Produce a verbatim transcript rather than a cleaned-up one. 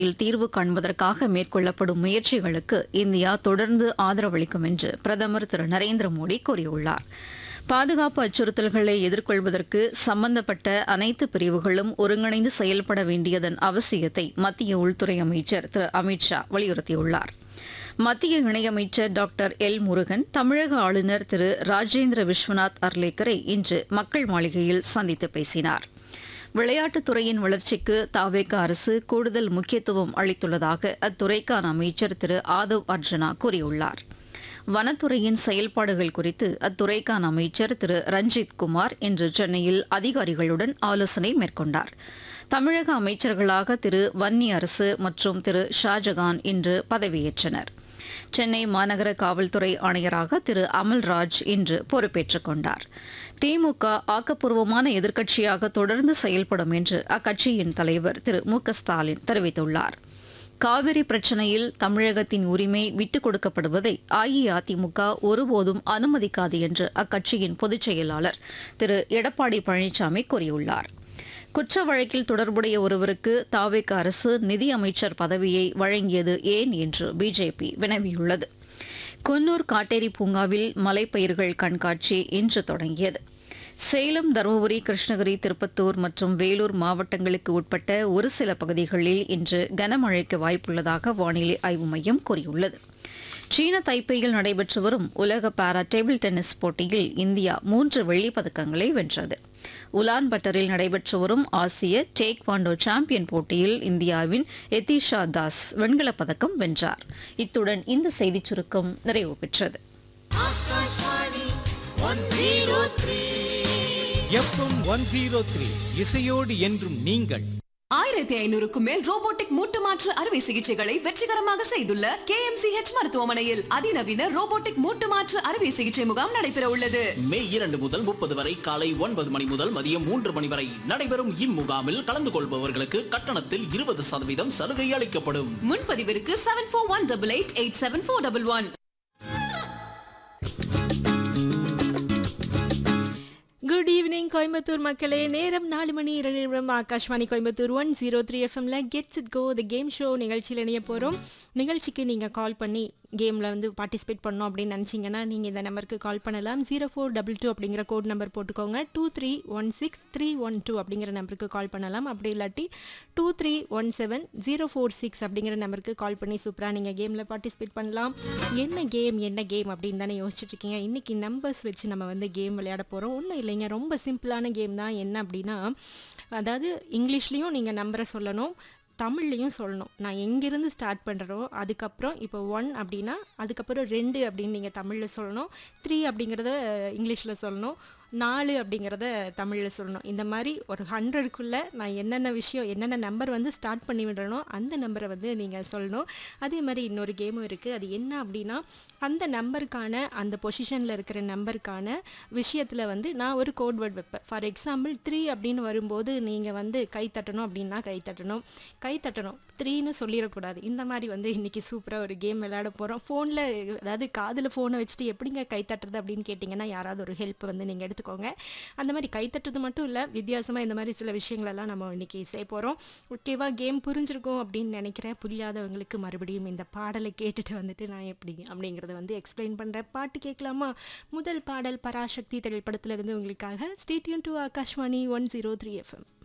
தீர்வு காண்பதற்காக மேற்கொள்ளப்படும் முயற்சிகளுக்கு இந்தியா தொடர்ந்து ஆதரவளிக்கும் என்று பிரதமர் திரு நரேந்திர மோடி கூறியுள்ளார். பாதுகாப்பு அச்சுறுத்தல்களை எதிர்கொள்வதற்கு சம்பந்தப்பட்ட அனைத்து பிரிவுகளும் ஒருங்கிணைந்து செயல்பட வேண்டியதன் அவசியத்தை மத்திய உள்துறை அமைச்சர் திரு அமித் ஷா வலியுறுத்தியுள்ளார். மத்திய இணையமைச்சர் டாக்டர் எல் முருகன் தமிழக ஆளுநர் திரு ராஜேந்திர விஸ்வநாத் அர்லேக்கரை இன்று மக்கள் மாளிகையில் சந்தித்து பேசினார். விளையாட்டுத் துறையின் வளர்ச்சிக்கு தாவேக அரசு கூடுதல் முக்கியத்துவம் அளித்துள்ளதாக அத்துறைக்கான அமைச்சர் திரு ஆதவ் அர்ஜுனா கூறியுள்ளார். வனத்துறையின் செயல்பாடுகள் குறித்து அத்துறைக்கான அமைச்சர் திரு ரஞ்சித் குமார் இன்று சென்னையில் அதிகாரிகளுடன் ஆலோசனை மேற்கொண்டார். தமிழக அமைச்சர்களாக திரு வன்னி அரசு மற்றும் திரு ஷாஜகான் இன்று பதவியேற்றனர். சென்னை மாநகர காவல்துறை ஆணையராக திரு அமல்ராஜ் இன்று பொறுப்பேற்றுக் கொண்டார். திமுக ஆக்கப்பூர்வமான எதிர்க்கட்சியாக தொடர்ந்து செயல்படும் என்று அக்கட்சியின் தலைவர் திரு மு க ஸ்டாலின் தெரிவித்துள்ளார். காவிரி பிரச்சினையில் தமிழகத்தின் உரிமை விட்டுக் கொடுக்கப்படுவதை அஇஅதிமுக ஒருபோதும் அனுமதிக்காது என்று அக்கட்சியின் பொதுச் செயலாளர் திரு எடப்பாடி பழனிசாமி கூறியுள்ளார். குற்ற வழக்கில் தொடர்புடைய ஒருவருக்கு தாவேக அரசு நிதி அமைச்சர் பதவியை வழங்கியது ஏன் என்று பிஜேபி வினவியுள்ளது. குன்னூர் காட்டேரி பூங்காவில் மலைப்பயிர்கள் கண்காட்சி இன்று தொடங்கியது. சேலம், தருமபுரி, கிருஷ்ணகிரி, திருப்பத்தூர் மற்றும் வேலூர் மாவட்டங்களுக்கு உட்பட்ட ஒரு சில பகுதிகளில் இன்று கனமழைக்கு வாய்ப்புள்ளதாக வானிலை ஆய்வு மையம் கூறியுள்ளது. சீன தைப்பேயில் நடைபெற்று வரும் உலக பாரா டேபிள் டென்னிஸ் போட்டியில் இந்தியா மூன்று வெள்ளிப் பதக்கங்களை வென்றது. உலான்பட்டரில் நடைபெற்று வரும் ஆசிய டேக்வாண்டோ சாம்பியன் போட்டியில் இந்தியாவின் எதிஷா தாஸ் வெண்கலப் பதக்கம் வென்றார். இத்துடன் இந்த செய்திச் சுருக்கம் நிறைவு பெற்றது. எஃப்எம் ஒன் ஜீரோ த்ரீ இசையோடு என்றும் நீங்கள். ஆயிரத்தி ஐநூறுக்கும் மேல் ரோபோட்டிக் மூட்டு மாற்று அறுவை சிகிச்சைகளை வெற்றிகரமாக செய்துள்ள கே எம் சி ஹெச் மருத்துவமனையில் அதிநவீன ரோபோட்டிக் மூட்டு மாற்று அறுவை சிகிச்சை முகாம் நடைபெற உள்ளது. மே இரண்டு முதல் முப்பது வரை காலை ஒன்பது மணி முதல் மதியம் மூன்று மணி வரை நடைபெறும் இம்முகாமில் கலந்து கொள்பவர்களுக்கு கட்டணத்தில் இருபது சதவீதம் சலுகை அளிக்கப்படும். முன்பதிவிற்கு seven four one double eight eight seven four double one. Good evening Coimbatore மக்களே. நேரம் நாலு மணி இரண்டு நிமிடம். Akashvani Coimbatore one zero three எஃப்எம்ல gets it go the game show நிகழ்ச்சியில் இணைய போகிறோம். நிகழ்ச்சிக்கு நீங்கள் கால் பண்ணி கேமில் வந்து பார்ட்டிசிபேட் பண்ணோம் அப்படின்னு நினச்சிங்கன்னா நீங்கள் இந்த நம்பருக்கு கால் பண்ணலாம். ஜீரோ ஃபோர் டபுள் டூ அப்படிங்கிற கோட் நம்பர் போட்டுக்கோங்க. Two three one six three one two அப்படிங்கிற நம்பருக்கு கால் பண்ணலாம். அப்படி இல்லாட்டி two three one seven zero four six அப்படிங்கிற நம்பருக்கு கால் பண்ணி சூப்பராக நீங்கள் கேமில் பார்ட்டிசிபேட் பண்ணலாம். என்ன கேம் என்ன கேம் அப்படின்னு தானே யோசிச்சுட்டு இருக்கீங்க. இன்றைக்கி நம்பர்ஸ் வச்சு நம்ம வந்து கேம் விளையாட போகிறோம். ஒன்றும் இல்லைங்க, ரொம்ப சிம்பிளான கேம் தான். என்ன அப்படின்னா, அதாவது இங்கிலீஷ்லேயும் நீங்கள் நம்பரை சொல்லணும், தமிழ்லையும் சொல்லணும். நான் எங்கேருந்து ஸ்டார்ட் பண்ணுறோம் அதுக்கப்புறம் இப்போ ஒன் அப்படின்னா அதுக்கப்புறம் ரெண்டு அப்படின்னு நீங்கள் தமிழில் சொல்லணும், த்ரீ அப்படிங்கிறத இங்கிலீஷில் சொல்லணும், நாலு அப்படிங்கிறத தமிழில் சொல்லணும். இந்த மாதிரி ஒரு ஹண்ட்ரடுக்குள்ளே நான் என்னென்ன விஷயம் என்னென்ன நம்பர் வந்து ஸ்டார்ட் பண்ணி விடுறனோ அந்த நம்பரை வந்து நீங்கள் சொல்லணும். அதே மாதிரி இன்னொரு கேமும் இருக்குது. அது என்ன அப்படின்னா, அந்த நம்பருக்கான அந்த பொசிஷனில் இருக்கிற நம்பருக்கான விஷயத்தில் வந்து நான் ஒரு கோட் வேர்ட் வைப்பேன். ஃபார் எக்ஸாம்பிள் த்ரீ அப்படின்னு வரும்போது நீங்கள் வந்து கை தட்டணும் அப்படின்னா கை தட்டணும் கை தட்டணும் த்ரீன்னு சொல்லிடக்கூடாது. இந்த மாதிரி வந்து இன்றைக்கி சூப்பராக ஒரு கேம் விளையாட போகிறோம். ஃபோனில், அதாவது காதில் ஃபோனை வச்சுட்டு எப்படிங்க கை தட்டுறது அப்படின்னு கேட்டிங்கன்னா யாராவது ஒரு ஹெல்ப் வந்து நீங்கள் எடுத்துக்கோங்க. அந்த மாதிரி கை தட்டுறது மட்டும் இல்லை, வித்தியாசமாக இந்த மாதிரி சில விஷயங்களெல்லாம் நம்ம இன்றைக்கி செய்ய போகிறோம். ஓகேவா? கேம் புரிஞ்சிருக்கும் அப்படின்னு நினைக்கிறேன். புரியாதவங்களுக்கு மறுபடியும் இந்த பாடலை கேட்டுட்டு வந்துட்டு நான் எப்படி அப்படிங்கிறத வந்து எக்ஸ்பிளைன் பண்ணுறேன். பாட்டு கேட்கலாமா? முதல் பாடல் பராசக்தி திரைப்படத்திலிருந்து உங்களுக்காக. Stay tune to Akashvani one zero three FM.